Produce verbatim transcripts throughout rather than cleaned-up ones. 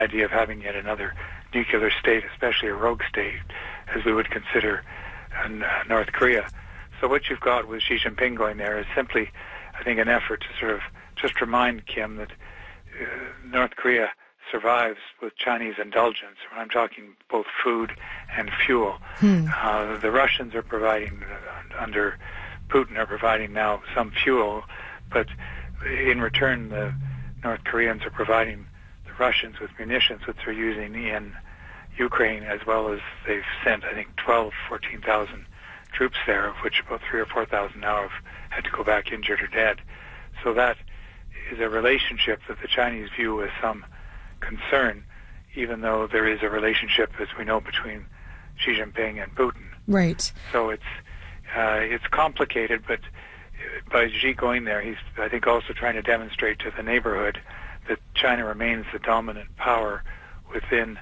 idea of having yet another nuclear state, especially a rogue state, as we would consider uh, North Korea. So what you've got with Xi Jinping going there is simply, I think, an effort to sort of just remind Kim that uh, North Korea survives with Chinese indulgence. When I'm talking both food and fuel. Hmm. Uh, the Russians are providing, uh, under Putin, are providing now some fuel, but in return, the North Koreans are providing the Russians with munitions, which they're using in Ukraine, as well as they've sent, I think, twelve, fourteen thousand troops there, of which about three or four thousand now have had to go back injured or dead. So that is a relationship that the Chinese view with some concern, even though there is a relationship, as we know, between Xi Jinping and Putin. Right. So it's uh, it's complicated, but by Xi going there, he's, I think, also trying to demonstrate to the neighborhood that China remains the dominant power within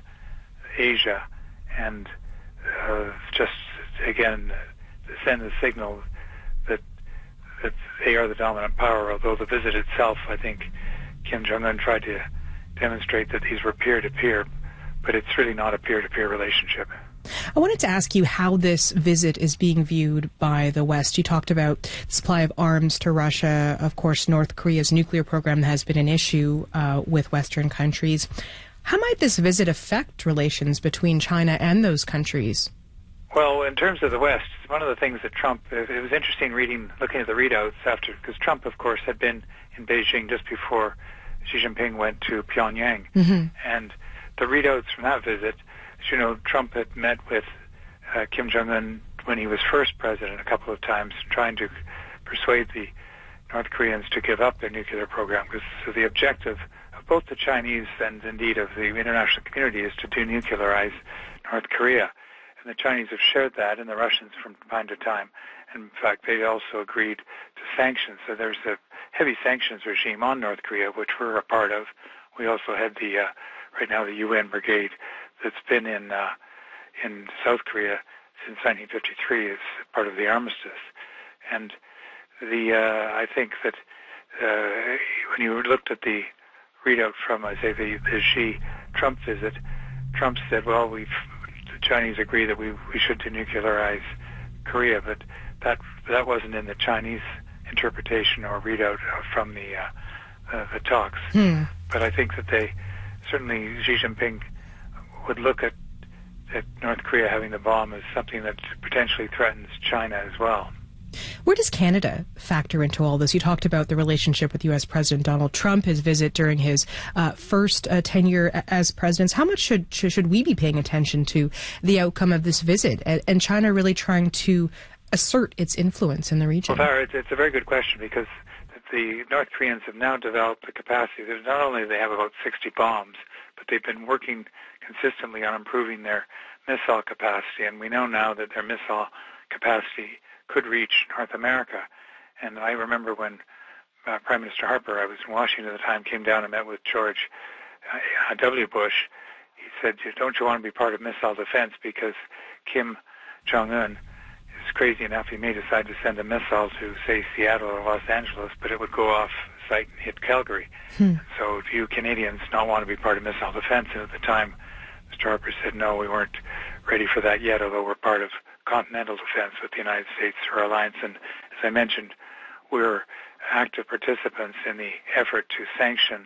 Asia, and uh, just, again, send the signal that that they are the dominant power, although the visit itself, I think, Kim Jong-un tried to demonstrate that these were peer-to-peer, but it's really not a peer-to-peer relationship. I wanted to ask you how this visit is being viewed by the West. You talked about the supply of arms to Russia. Of course, North Korea's nuclear program has been an issue uh, with Western countries. How might this visit affect relations between China and those countries? Well, in terms of the West, one of the things that Trump, it was interesting reading, looking at the readouts after, because Trump, of course, had been in Beijing just before Xi Jinping went to Pyongyang. Mm-hmm. And the readouts from that visit, as you know, Trump had met with uh, Kim Jong-un when he was first president a couple of times, trying to persuade the North Koreans to give up their nuclear program. Because so the objective of both the Chinese and indeed of the international community is to denuclearize North Korea. And the Chinese have shared that, and the Russians from time to time. And in fact, they also agreed to sanctions. So there's a heavy sanctions regime on North Korea, which we're a part of. We also had the, uh, right now, the U N brigade that's been in uh, in South Korea since nineteen fifty-three as part of the armistice. And the uh, I think that uh, when you looked at the readout from, I say, the, the Xi-Trump visit, Trump said, well, we've the Chinese agree that we, we should denuclearize Korea, but that that wasn't in the Chinese interpretation or readout from the uh, uh, the talks. Hmm. But I think that they certainly Xi Jinping would look at, at North Korea having the bomb as something that potentially threatens China as well. Where does Canada factor into all this? You talked about the relationship with U S President Donald Trump, his visit during his uh, first uh, tenure as president. How much should, should should we be paying attention to the outcome of this visit, and, and China really trying to assert its influence in the region? Well, Farah, it's, it's a very good question, because the North Koreans have now developed the capacity. There's not only do they have about sixty bombs, but they've been working consistently on improving their missile capacity, and we know now that their missile capacity could reach North America. And I remember when uh, Prime Minister Harper, I was in Washington at the time, came down and met with George uh, W. Bush. He said, don't you want to be part of missile defense, because Kim Jong-un is crazy enough, he may decide to send a missile to, say, Seattle or Los Angeles, but it would go off site and hit Calgary. Hmm. So do you Canadians not want to be part of missile defense? And at the time, Mister Harper said, no, we weren't ready for that yet, although we're part of continental defense with the United States through our alliance. And as I mentioned, we're active participants in the effort to sanction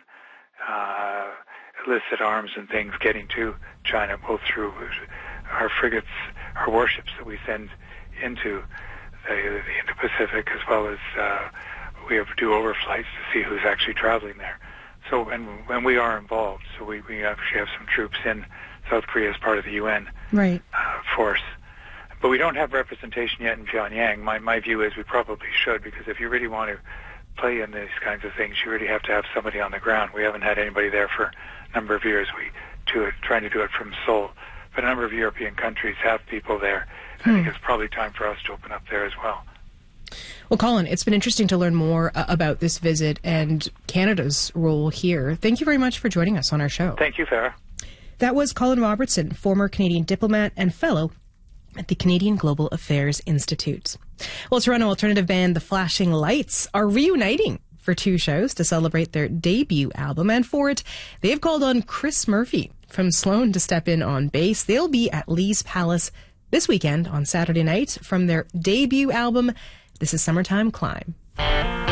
uh, illicit arms and things getting to China, both through our frigates, our warships that we send into the, the Indo-Pacific, as well as uh, we have do overflights to see who's actually traveling there. So, and when we are involved, so we, we actually have some troops in South Korea as part of the U N right. uh, force. But we don't have representation yet in Pyongyang. My my view is we probably should, because if you really want to play in these kinds of things, you really have to have somebody on the ground. We haven't had anybody there for a number of years. We do it, trying to do it from Seoul. But a number of European countries have people there. Hmm. I think it's probably time for us to open up there as well. Well, Colin, it's been interesting to learn more uh, about this visit and Canada's role here. Thank you very much for joining us on our show. Thank you, Farah. That was Colin Robertson, former Canadian diplomat and fellow at the Canadian Global Affairs Institute. Well, Toronto alternative band The Flashing Lights are reuniting for two shows to celebrate their debut album, and for it, they've called on Chris Murphy from Sloan to step in on bass. They'll be at Lee's Palace this weekend on Saturday night from their debut album. This is Summertime Climb.